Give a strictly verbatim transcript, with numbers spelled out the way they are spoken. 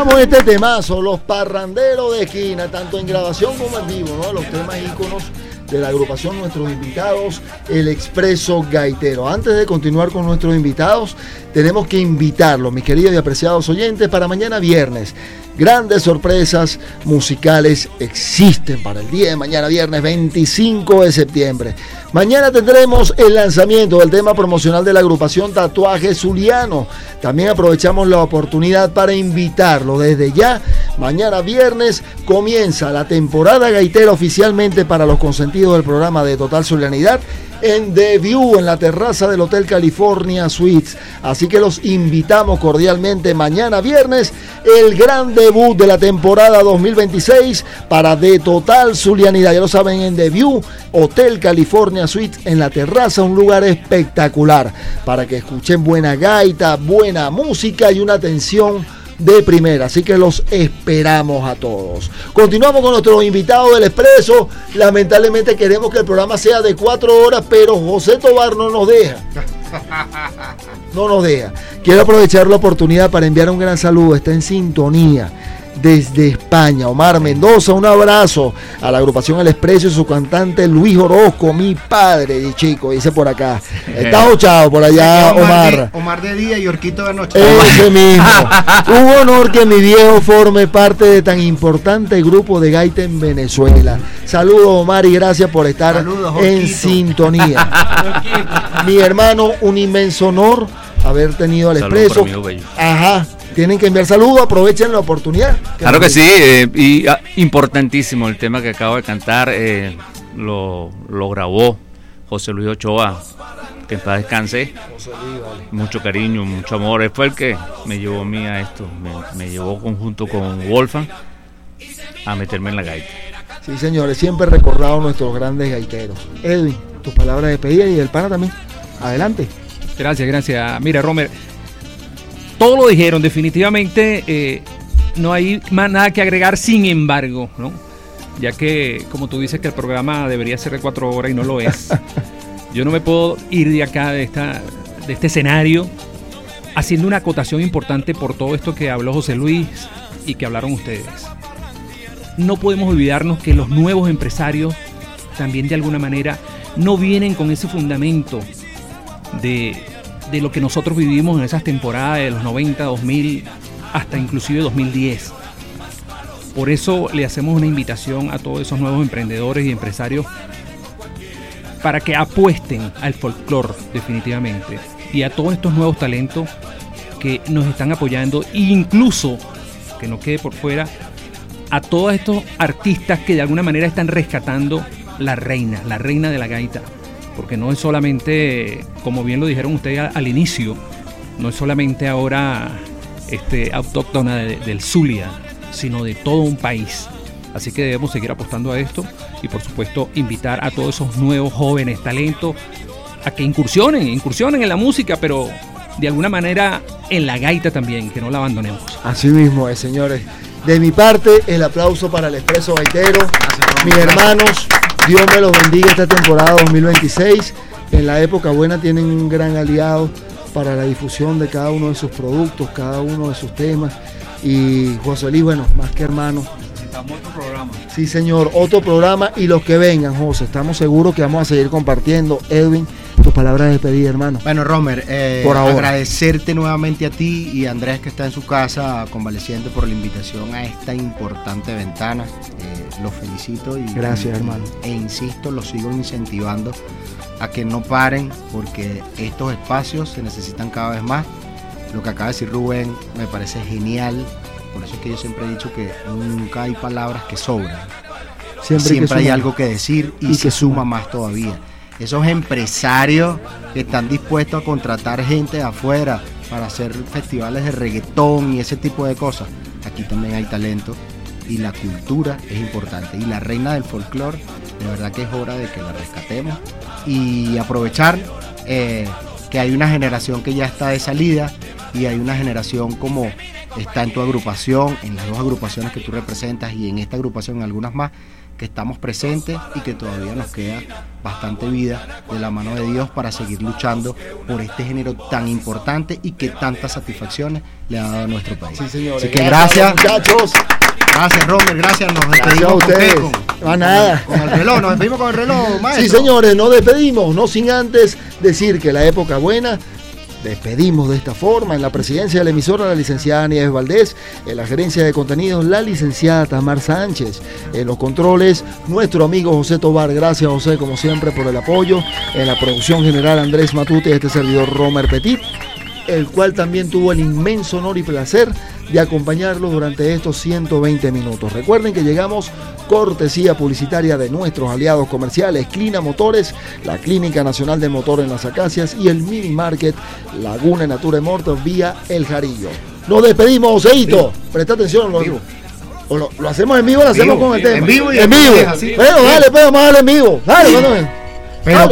escuchamos este temazo, Los Parranderos de Esquina, tanto en grabación como en vivo, ¿no? Los temas íconos de la agrupación, nuestros invitados, el Expreso Gaitero. Antes de continuar con nuestros invitados, tenemos que invitarlos, mis queridos y apreciados oyentes, para mañana viernes. Grandes sorpresas musicales existen para el día de mañana, viernes veinticinco de septiembre. Mañana tendremos el lanzamiento del tema promocional de la agrupación Tatuaje Zuliano. También aprovechamos la oportunidad para invitarlo desde ya. Mañana viernes comienza la temporada gaitera oficialmente para los consentidos del programa de Total Zulianidad en The View, en la terraza del Hotel California Suites. Así que los invitamos cordialmente mañana viernes, el gran debut de la temporada dos mil veintiséis para The Total Zulianidad. Ya lo saben, en The View, Hotel California Suites, en la terraza, un lugar espectacular para que escuchen buena gaita, buena música y una atención de primera, así que los esperamos a todos. Continuamos con nuestros invitados del Expreso. Lamentablemente queremos que el programa sea de cuatro horas, pero José Tobar no nos deja. No nos deja. Quiero aprovechar la oportunidad para enviar un gran saludo. Está en sintonía desde España, Omar Mendoza. Un abrazo a la agrupación El Expreso y su cantante Luis Orozco, mi padre de chico, dice por acá. Está ochado por allá, Omar. Omar de, Omar de día y Orquito de noche. Ese mismo. Un honor que mi viejo forme parte de tan importante grupo de gaita en Venezuela. Saludos, Omar, y gracias por estar Saludos, en sintonía. Mi hermano, un inmenso honor haber tenido al Expreso. Ajá. Tienen que enviar saludos, aprovechen la oportunidad. Claro que sí, eh, y ah, importantísimo el tema que acabo de cantar, eh, lo, lo grabó José Luis Ochoa, que en paz descanse. José Luis, vale. Mucho cariño, mucho amor, él fue el que me llevó a mí a esto, me, me llevó conjunto con Wolfgang a meterme en la gaita. Sí, señores, siempre recordado nuestros grandes gaiteros. Edwin, tus palabras de despedida y el pana también. Adelante. Gracias, gracias. Mira, Romer, todo lo dijeron, definitivamente eh, no hay más nada que agregar, sin embargo, ¿no? Ya que, como tú dices, que el programa debería ser de cuatro horas y no lo es. Yo no me puedo ir de acá, de, esta, de este escenario, haciendo una acotación importante por todo esto que habló José Luis y que hablaron ustedes. No podemos olvidarnos que los nuevos empresarios también de alguna manera no vienen con ese fundamento de... de lo que nosotros vivimos en esas temporadas de los noventa, dos mil, hasta inclusive dos mil diez. Por eso le hacemos una invitación a todos esos nuevos emprendedores y empresarios para que apuesten al folclore definitivamente, y a todos estos nuevos talentos que nos están apoyando, e incluso, que no quede por fuera, a todos estos artistas que de alguna manera están rescatando la reina, la reina de la gaita. Porque no es solamente, como bien lo dijeron ustedes al, al inicio, no es solamente ahora este, autóctona de, del Zulia, sino de todo un país. Así que debemos seguir apostando a esto y, por supuesto, invitar a todos esos nuevos jóvenes talentos a que incursionen, incursionen en la música, pero de alguna manera en la gaita también, que no la abandonemos. Así mismo es, señores. De mi parte, el aplauso para el Expreso Gaitero. Gracias, mis hermanos. Dios me los bendiga esta temporada dos mil veintiséis. En la época buena tienen un gran aliado para la difusión de cada uno de sus productos, cada uno de sus temas. Y José Luis, bueno, más que hermano. Necesitamos otro programa. Sí, señor, otro programa y los que vengan, José. Estamos seguros que vamos a seguir compartiendo. Edwin, tus palabras de despedida, hermano. Bueno, Romer, eh, por ahora, agradecerte nuevamente a ti y a Andrés, que está en su casa convaleciente, por la invitación a esta importante ventana. Eh, los felicito y gracias, y, hermano. E insisto, los sigo incentivando a que no paren, porque estos espacios se necesitan cada vez más. Lo que acaba de decir Rubén me parece genial. Por eso es que yo siempre he dicho que nunca hay palabras que sobran. Siempre, siempre hay algo que decir y, y se suma, suma más todavía. Esos empresarios que están dispuestos a contratar gente de afuera para hacer festivales de reggaetón y ese tipo de cosas. Aquí también hay talento y la cultura es importante. Y la reina del folclore, de verdad que es hora de que la rescatemos y aprovechar eh, que hay una generación que ya está de salida y hay una generación como está en tu agrupación, en las dos agrupaciones que tú representas y en esta agrupación en algunas más, que estamos presentes y que todavía nos queda bastante vida de la mano de Dios para seguir luchando por este género tan importante y que tantas satisfacciones le ha dado a nuestro país. Sí, señores. Así que gracias, gracias muchachos. Gracias, Romer, gracias. Nos Gracias despedimos a ustedes. con, No a nada. con el reloj, nos despedimos con el reloj, maestro. Sí, señores, nos despedimos, no sin antes decir que la época buena. Despedimos de esta forma en la presidencia de la emisora la licenciada Nieves Valdés, en la gerencia de contenidos la licenciada Tamar Sánchez, en los controles nuestro amigo José Tobar. Gracias, José, como siempre, por el apoyo. En la producción general Andrés Matute y este servidor Romer Petit, el cual también tuvo el inmenso honor y placer de acompañarlos durante estos ciento veinte minutos. Recuerden que llegamos cortesía publicitaria de nuestros aliados comerciales Clina Motores, la Clínica Nacional de Motor en Las Acacias y el Mini Market Laguna Natura Mortos vía El Jarillo. Nos despedimos, Joseito. Presta atención. Lo, o lo, lo hacemos en vivo, lo hacemos vivo, con el tema. En vivo y en vivo. así. Pero dale, pero vamos a darle en vivo. Dale, sí. dale. Pero Dale.